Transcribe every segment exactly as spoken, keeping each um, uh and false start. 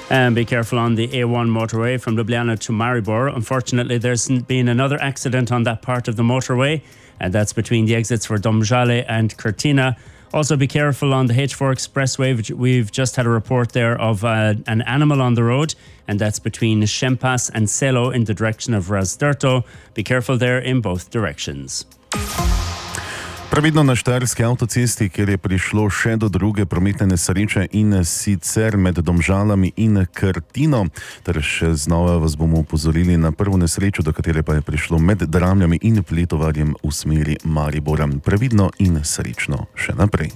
And be careful on the A one motorway from Ljubljana to Maribor. Unfortunately, there's been another accident on that part of the motorway, and that's between the exits for Domžale and Cortina. Also be careful on the H four expressway, which we've just had a report there of uh, an animal on the road, and that's between Šempas and Selo in the direction of Razdrto. Be careful there in both directions. Previdno na Štajerski avtocesti, kjer je prišlo še do druge prometne nesreče in sicer med Domžalami in Krtino. Ter še znova vas bomo upozorili na prvo nesrečo, do katere pa je prišlo med Dramljami in Pletovarjem v smeri Maribora. Previdno in srečno še naprej.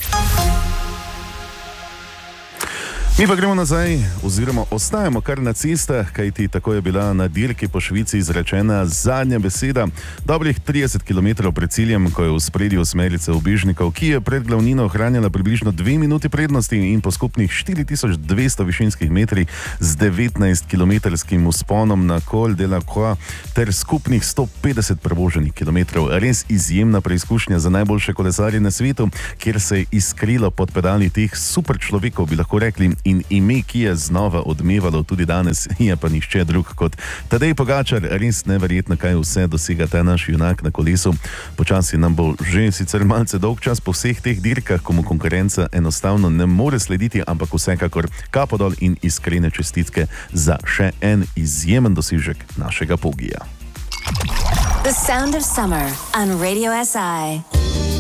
Mi pa gremo nazaj, oziroma ostajamo kar na cestah, kajti tako je bila na dirki po Švici izrečena zadnja beseda. Dobrih trideset kilometrov pred ciljem, ko je v spredju osmerica ubežnikov, ki je pred glavnino ohranjala približno dve minuti prednosti in po skupnih štiri tisoč dvesto višinskih metrih z devetnajstkilometrskim vzponom na Col de la Croix ter skupnih sto petdeset prevoženih kilometrov. Res izjemna preizkušnja za najboljše kolesarje na svetu, kjer se je iskrilo pod pedali teh super človekov, bi lahko rekli. In ime, ki je znova odmevalo tudi danes, je pa nišče drug kot Tadej Pogačar. Res neverjetno, kaj vse dosega ta naš junak na kolesu. Počasi nam bo že sicer malce dolg čas po vseh teh dirkah, ko mu konkurenca enostavno ne more slediti, ampak vsekakor kapo dol in iskrene čestitke za še en izjemen dosežek našega Pogija. The sound of summer on Radio S I.